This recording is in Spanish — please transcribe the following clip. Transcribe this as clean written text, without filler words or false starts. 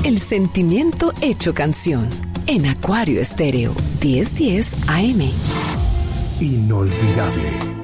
El sentimiento hecho canción. En Acuario Estéreo, 1010 AM. Inolvidable.